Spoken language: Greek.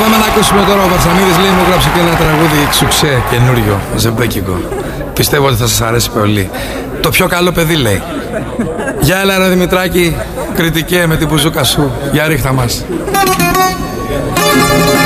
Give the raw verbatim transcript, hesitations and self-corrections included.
πάμε να ακούσουμε τώρα. Ο Βαρσανίδης λέει μου γράψε και ένα τραγούδι ξουξέ καινούριο, ζεμπέκικο. Πιστεύω ότι θα σας αρέσει πολύ. Το πιο καλό παιδί λέει. Γεια έλα ρε Δημητράκη, κριτικέ με την μπουζούκα σου. Για ρίχτα μας.